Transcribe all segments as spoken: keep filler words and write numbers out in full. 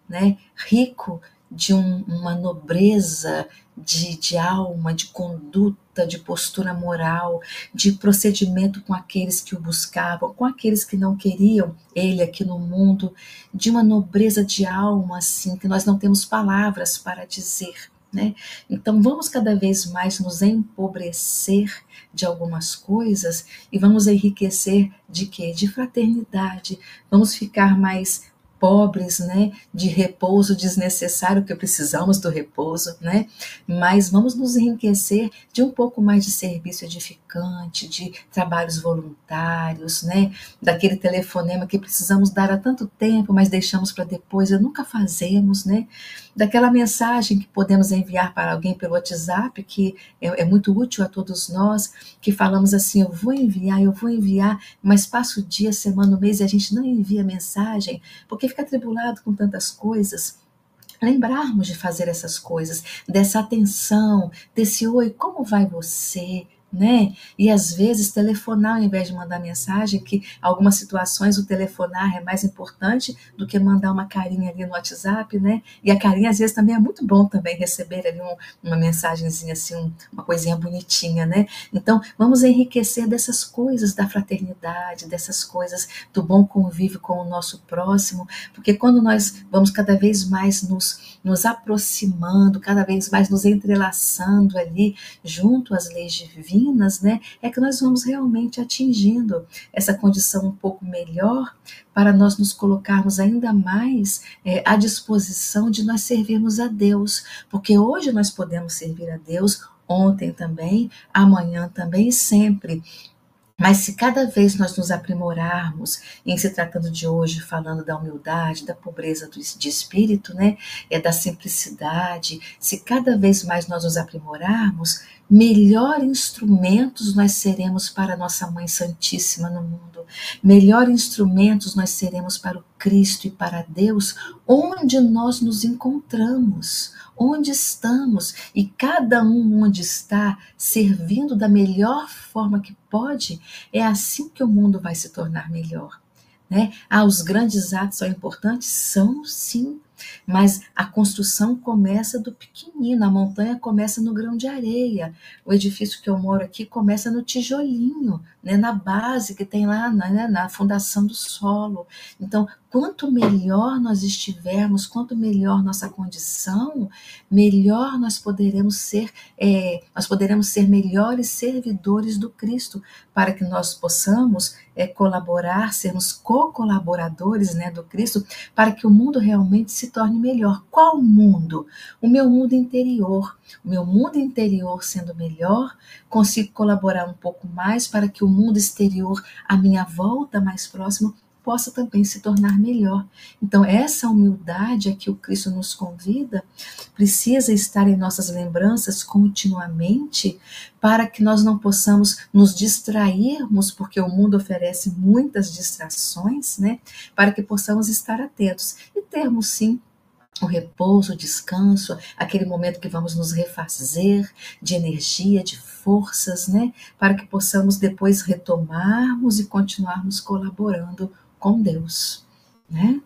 né? Rico de um, uma nobreza de, de alma, de conduta, de postura moral, de procedimento com aqueles que o buscavam, com aqueles que não queriam ele aqui no mundo, de uma nobreza de alma, assim, que nós não temos palavras para dizer, né? Então vamos cada vez mais nos empobrecer de algumas coisas e vamos enriquecer de quê? De fraternidade. Vamos ficar mais pobres, né, de repouso desnecessário, que precisamos do repouso, né, mas vamos nos enriquecer de um pouco mais de serviço edificante, de trabalhos voluntários, né, daquele telefonema que precisamos dar há tanto tempo, mas deixamos para depois e nunca fazemos, né, daquela mensagem que podemos enviar para alguém pelo WhatsApp, que é, é muito útil a todos nós, que falamos assim, eu vou enviar, eu vou enviar, mas passa o dia, semana, o mês e a gente não envia mensagem, porque fica atribulado com tantas coisas. Lembrarmos de fazer essas coisas, dessa atenção, desse oi, como vai você? Né? E às vezes telefonar ao invés de mandar mensagem, que algumas situações o telefonar é mais importante do que mandar uma carinha ali no WhatsApp, né? E a carinha às vezes também é muito bom também receber ali um, uma mensagenzinha assim, um, uma coisinha bonitinha, né? Então vamos enriquecer dessas coisas da fraternidade, dessas coisas do bom convívio com o nosso próximo, porque quando nós vamos cada vez mais nos, nos aproximando, cada vez mais nos entrelaçando ali junto às leis divinas, né, é que nós vamos realmente atingindo essa condição um pouco melhor para nós nos colocarmos ainda mais é, à disposição de nós servirmos a Deus, porque hoje nós podemos servir a Deus, ontem também, amanhã também e sempre. Mas se cada vez nós nos aprimorarmos, em se tratando de hoje, falando da humildade, da pobreza de espírito, né, é da simplicidade, se cada vez mais nós nos aprimorarmos, melhor instrumentos nós seremos para a nossa Mãe Santíssima no mundo, melhor instrumentos nós seremos para o Cristo e para Deus, onde nós nos encontramos, onde estamos, e cada um onde está, servindo da melhor forma que pode, é assim que o mundo vai se tornar melhor. Né? Ah, os grandes atos são importantes? São, sim, mas a construção começa do pequenino, a montanha começa no grão de areia, o edifício que eu moro aqui começa no tijolinho, né, na base que tem lá, né, na fundação do solo. Então, quanto melhor nós estivermos, quanto melhor nossa condição, melhor nós poderemos ser, é, nós poderemos ser melhores servidores do Cristo, para que nós possamos é, colaborar, sermos co-colaboradores, né, do Cristo, para que o mundo realmente se torne melhor. Qual mundo? O meu mundo interior. O meu mundo interior sendo melhor, consigo colaborar um pouco mais para que o mundo exterior, à minha volta mais próximo, possa também se tornar melhor. Então, essa humildade a que o Cristo nos convida precisa estar em nossas lembranças continuamente, para que nós não possamos nos distrairmos, porque o mundo oferece muitas distrações, né? Para que possamos estar atentos e termos, sim, o repouso, o descanso, aquele momento que vamos nos refazer de energia, de forças, né? Para que possamos depois retomarmos e continuarmos colaborando com Deus, né?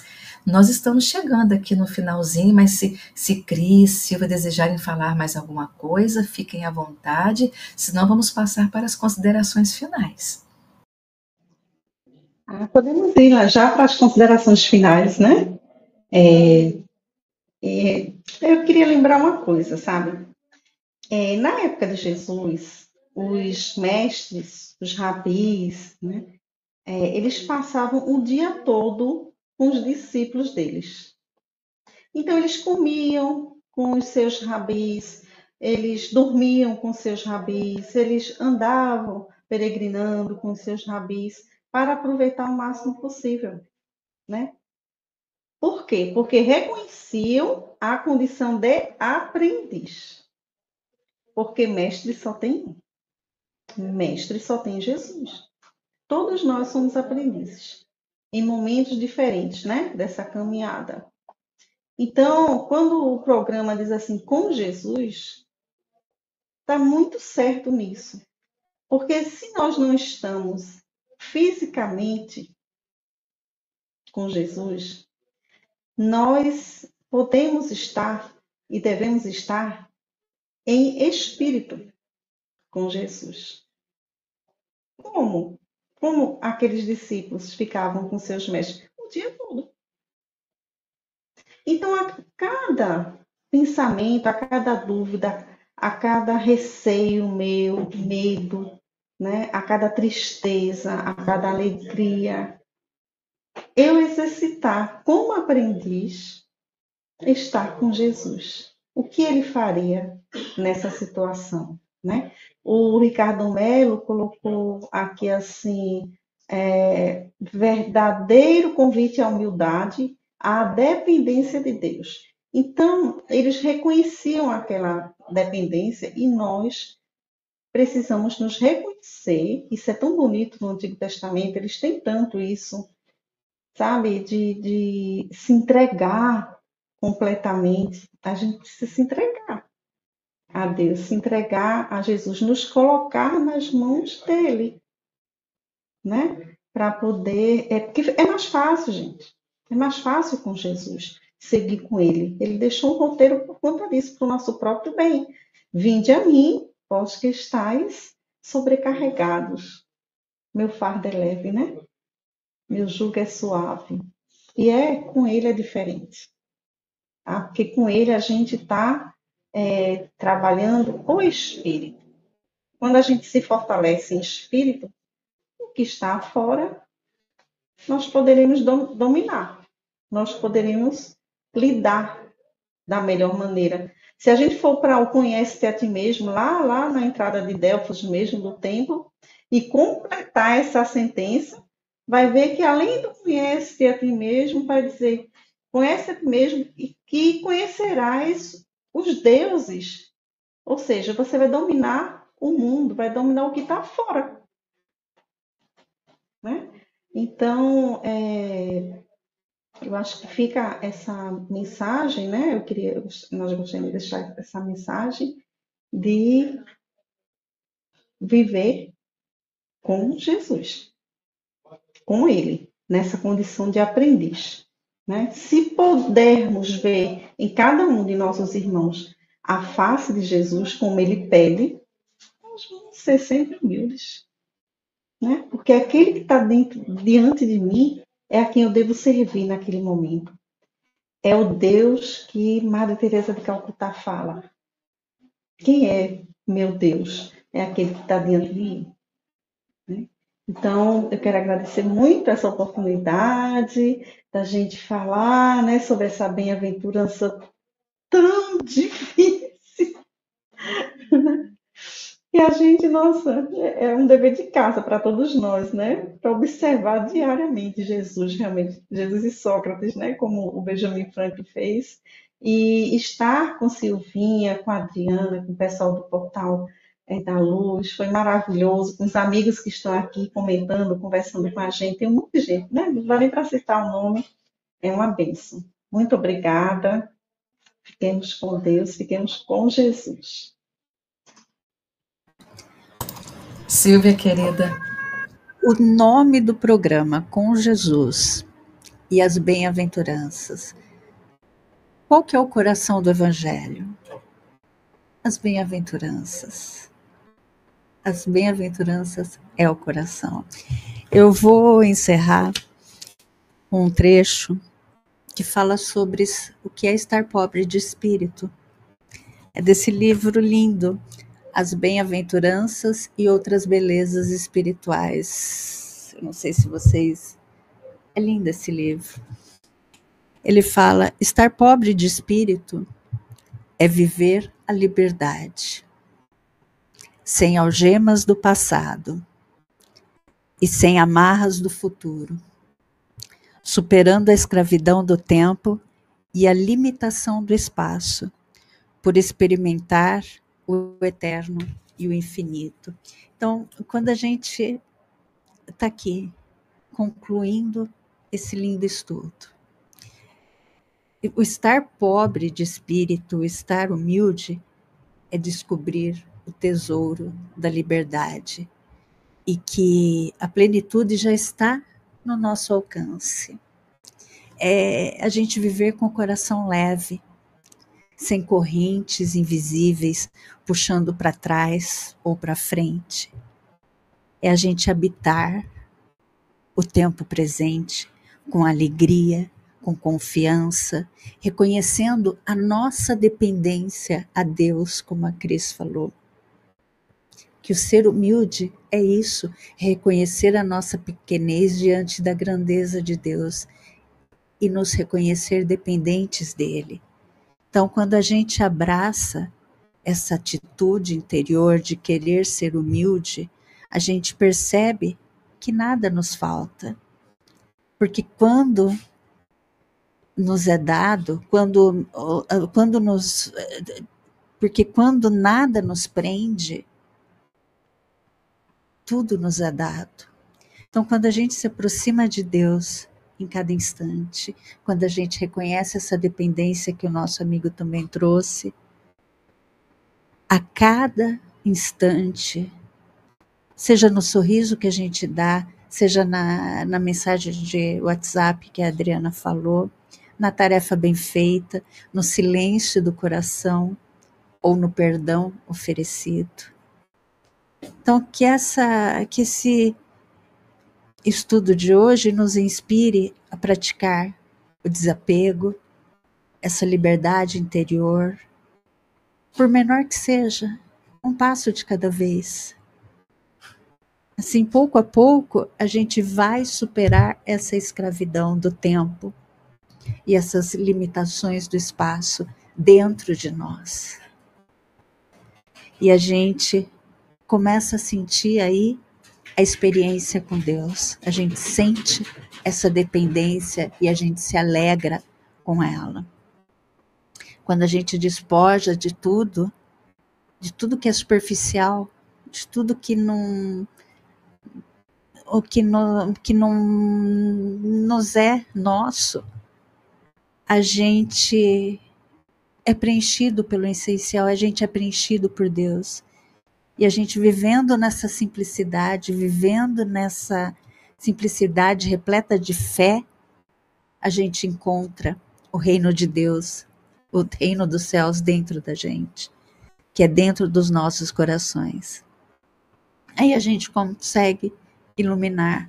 Nós estamos chegando aqui no finalzinho, mas se, se Cris, Silvia desejarem falar mais alguma coisa, fiquem à vontade, senão vamos passar para as considerações finais. Ah, podemos ir lá já para as considerações finais, né? É, é, eu queria lembrar uma coisa, sabe? É, na época de Jesus, os mestres, os rabis, né? É, eles passavam o dia todo com os discípulos deles. Então, eles comiam com os seus rabis, eles dormiam com seus rabis, eles andavam peregrinando com os seus rabis para aproveitar o máximo possível, né? Por quê? Porque reconheciam a condição de aprendiz. Porque mestre só tem um. Mestre só tem Jesus. Todos nós somos aprendizes, em momentos diferentes, né? Dessa caminhada. Então, quando o programa diz assim, com Jesus, está muito certo nisso. Porque se nós não estamos fisicamente com Jesus, nós podemos estar e devemos estar em espírito com Jesus. Como? Como aqueles discípulos ficavam com seus mestres? O dia todo. Então, a cada pensamento, a cada dúvida, a cada receio meu, medo, né? A cada tristeza, a cada alegria, eu exercitar como aprendiz estar com Jesus. O que ele faria nessa situação, né? O Ricardo Melo colocou aqui assim, é, verdadeiro convite à humildade, à dependência de Deus. Então, eles reconheciam aquela dependência e nós precisamos nos reconhecer. Isso é tão bonito no Antigo Testamento, eles têm tanto isso, sabe? De, de se entregar completamente. A gente precisa se entregar a Deus, se entregar a Jesus, nos colocar nas mãos dele, né? Para poder. É, porque é mais fácil, gente. É mais fácil com Jesus seguir com ele. Ele deixou um roteiro por conta disso, para o nosso próprio bem. Vinde a mim, vós que estáis sobrecarregados. Meu fardo é leve, né? Meu jugo é suave. E é, com ele é diferente. Tá? Porque com ele a gente está é, trabalhando o espírito. Quando a gente se fortalece em espírito, o que está fora, nós poderemos dom, dominar. Nós poderemos lidar da melhor maneira. Se a gente for para o conhece-te a ti mesmo, lá, lá na entrada de Delfos mesmo, do templo, e completar essa sentença, vai ver que além do conhece-te a ti mesmo, vai dizer, conhece a ti mesmo e que conhecerás os deuses. Ou seja, você vai dominar o mundo, vai dominar o que está fora. Né? Então, é, eu acho que fica essa mensagem, né? Eu queria, nós gostaríamos de deixar essa mensagem de viver com Jesus, com Ele, nessa condição de aprendiz. Né? Se pudermos ver em cada um de nossos irmãos a face de Jesus, como Ele pede, nós vamos ser sempre humildes. Né? Porque aquele que está diante de mim é a quem eu devo servir naquele momento. É o Deus que Madre Teresa de Calcutá fala. Quem é meu Deus? É aquele que está diante de mim. Né? Então, eu quero agradecer muito essa oportunidade da gente falar, né, sobre essa bem-aventurança tão difícil. E a gente, nossa, é um dever de casa para todos nós, né? Para observar diariamente Jesus, realmente, Jesus e Sócrates, né? Como o Benjamin Franklin fez. E estar com Silvinha, com a Adriana, com o pessoal do Portal é, da Luz, foi maravilhoso, com os amigos que estão aqui comentando, conversando com a gente. Tem muita gente, né? Não dá nem para citar o nome, é uma bênção. Muito obrigada. Fiquemos com Deus, fiquemos com Jesus. Silvia, querida. O nome do programa, Com Jesus e as Bem-aventuranças. Qual que é o coração do Evangelho? As bem-aventuranças. As bem-aventuranças é o coração. Eu vou encerrar com um trecho que fala sobre o que é estar pobre de espírito. É desse livro lindo, As Bem-aventuranças e Outras Belezas Espirituais. Eu não sei se vocês... É lindo esse livro. Ele fala, estar pobre de espírito é viver a liberdade, sem algemas do passado e sem amarras do futuro, superando a escravidão do tempo e a limitação do espaço, por experimentar o eterno e o infinito. Então, quando a gente está aqui, concluindo esse lindo estudo, o estar pobre de espírito, o estar humilde, é descobrir o tesouro da liberdade e que a plenitude já está no nosso alcance. é a gente viver com o coração leve, sem correntes invisíveis puxando para trás ou para frente. É a gente habitar o tempo presente com alegria, com confiança, reconhecendo a nossa dependência a Deus, como a Cris falou. Que o ser humilde é isso, é reconhecer a nossa pequenez diante da grandeza de Deus e nos reconhecer dependentes dele. Então, quando a gente abraça essa atitude interior de querer ser humilde, a gente percebe que nada nos falta. Porque quando nos é dado, quando, quando nos, porque quando nada nos prende, tudo nos é dado. Então, quando a gente se aproxima de Deus em cada instante, quando a gente reconhece essa dependência que o nosso amigo também trouxe, a cada instante, seja no sorriso que a gente dá, seja na, na mensagem de WhatsApp que a Adriana falou, na tarefa bem feita, no silêncio do coração ou no perdão oferecido. Então, que, essa, que esse estudo de hoje nos inspire a praticar o desapego, essa liberdade interior, por menor que seja, um passo de cada vez. Assim, pouco a pouco, a gente vai superar essa escravidão do tempo e essas limitações do espaço dentro de nós. E a gente começa a sentir aí a experiência com Deus. A gente sente essa dependência e a gente se alegra com ela. Quando a gente despoja de tudo, de tudo que é superficial, de tudo que não, o que não, que não nos é nosso, a gente é preenchido pelo essencial, a gente é preenchido por Deus. E a gente vivendo nessa simplicidade, vivendo nessa simplicidade repleta de fé, a gente encontra o reino de Deus, o reino dos céus dentro da gente, que é dentro dos nossos corações. Aí a gente consegue iluminar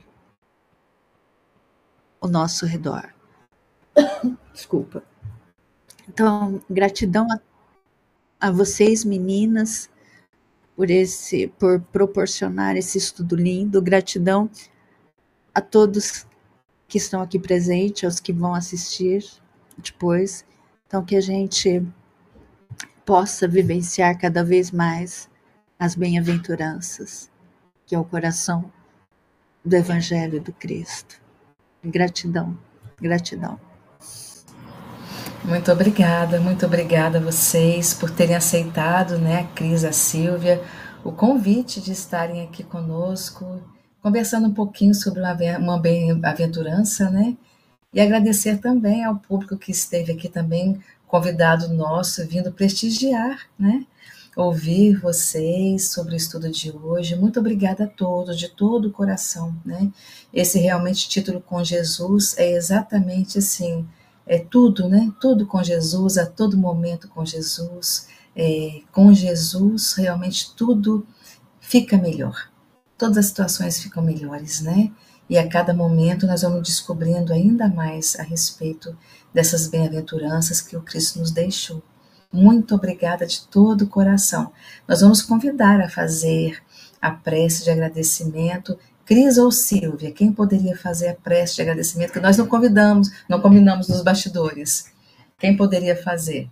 o nosso redor. Desculpa. Então, gratidão a, a vocês, meninas, por esse, por proporcionar esse estudo lindo. Gratidão a todos que estão aqui presentes, aos que vão assistir depois. Então, que a gente possa vivenciar cada vez mais as bem-aventuranças, que é o coração do Evangelho do Cristo. Gratidão, gratidão. Muito obrigada, muito obrigada a vocês por terem aceitado, né, a Cris, a Silvia, o convite de estarem aqui conosco, conversando um pouquinho sobre uma, uma bem-aventurança, né, e agradecer também ao público que esteve aqui também, convidado nosso, vindo prestigiar, né, ouvir vocês sobre o estudo de hoje. Muito obrigada a todos, de todo o coração, né, esse realmente título Com Jesus é exatamente assim, é tudo, né? Tudo com Jesus, a todo momento com Jesus. É, com Jesus, realmente tudo fica melhor. Todas as situações ficam melhores, né? E a cada momento nós vamos descobrindo ainda mais a respeito dessas bem-aventuranças que o Cristo nos deixou. Muito obrigada de todo o coração. Nós vamos convidar a fazer a prece de agradecimento. Cris ou Silvia, quem poderia fazer a prece de agradecimento? Que nós não convidamos, não combinamos nos bastidores. Quem poderia fazer?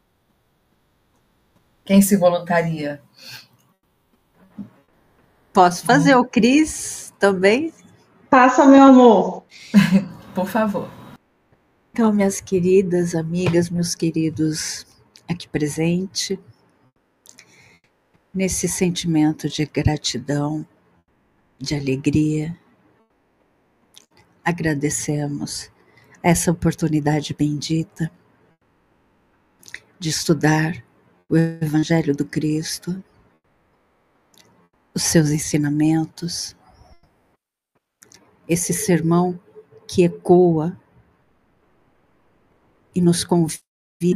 Quem se voluntaria? Posso fazer, o Cris também? Faça, meu amor. Por favor. Então, minhas queridas amigas, meus queridos aqui presentes, nesse sentimento de gratidão, de alegria, agradecemos essa oportunidade bendita de estudar o Evangelho do Cristo, os seus ensinamentos, esse sermão que ecoa e nos convida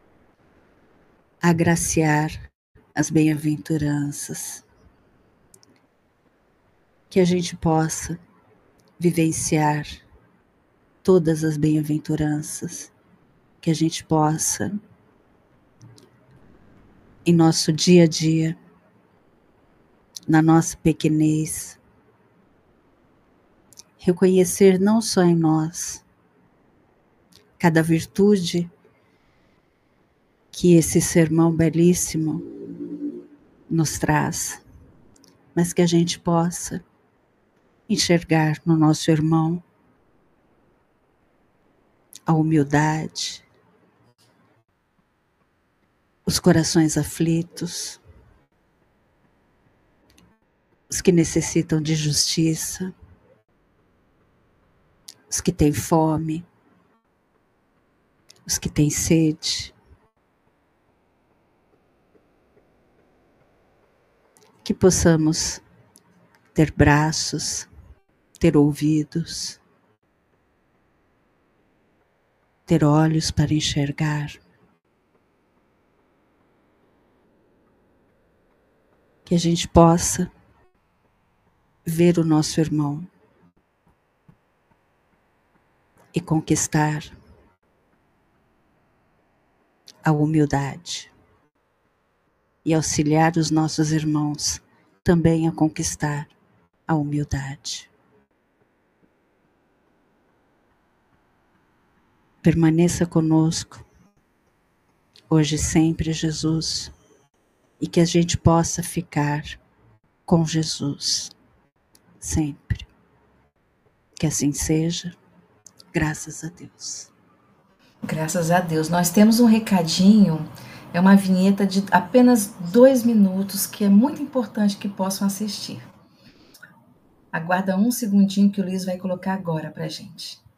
a agraciar as bem-aventuranças, que a gente possa vivenciar todas as bem-aventuranças, que a gente possa, em nosso dia a dia, na nossa pequenez, reconhecer não só em nós cada virtude que esse sermão belíssimo nos traz, mas que a gente possa enxergar no nosso irmão a humildade, os corações aflitos, os que necessitam de justiça, os que têm fome, os que têm sede. Que possamos ter braços, ter ouvidos, ter olhos para enxergar. Que a gente possa ver o nosso irmão e conquistar a humildade e auxiliar os nossos irmãos também a conquistar a humildade. Permaneça conosco, hoje e sempre, Jesus, e que a gente possa ficar com Jesus, sempre. Que assim seja, graças a Deus. Graças a Deus. Nós temos um recadinho, é uma vinheta de apenas dois minutos, que é muito importante que possam assistir. Aguarda um segundinho que o Luiz vai colocar agora pra gente.